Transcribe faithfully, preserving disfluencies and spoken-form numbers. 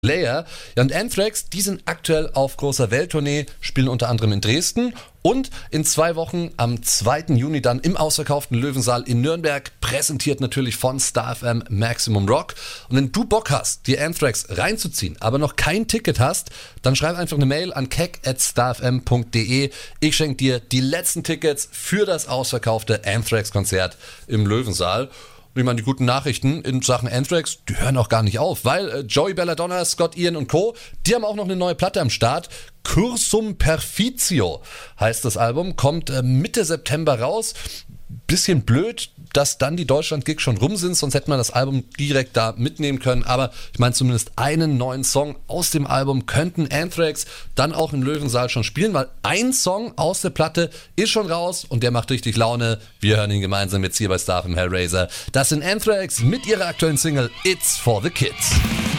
Layer. Ja, und Anthrax, die sind aktuell auf großer Welttournee, spielen unter anderem in Dresden und in zwei Wochen am zweiten Juni dann im ausverkauften Löwensaal in Nürnberg, präsentiert natürlich von Star F M Maximum Rock. Und wenn du Bock hast, dir Anthrax reinzuziehen, aber noch kein Ticket hast, dann schreib einfach eine Mail an keck at starfm punkt de. Ich schenke dir die letzten Tickets für das ausverkaufte Anthrax-Konzert im Löwensaal. Und ich meine, die guten Nachrichten in Sachen Anthrax, die hören auch gar nicht auf, weil äh, Joey Belladonna, Scott Ian und Co., die haben auch noch eine neue Platte am Start. Cursum Perficio heißt das Album, kommt äh, Mitte September raus. Bisschen blöd, dass dann die Deutschland-Gigs schon rum sind, sonst hätte man das Album direkt da mitnehmen können. Aber ich meine, zumindest einen neuen Song aus dem Album könnten Anthrax dann auch im Löwensaal schon spielen, weil ein Song aus der Platte ist schon raus und der macht richtig Laune. Wir hören ihn gemeinsam jetzt hier bei Star F M Hellraiser. Das sind Anthrax mit ihrer aktuellen Single It's for the Kids.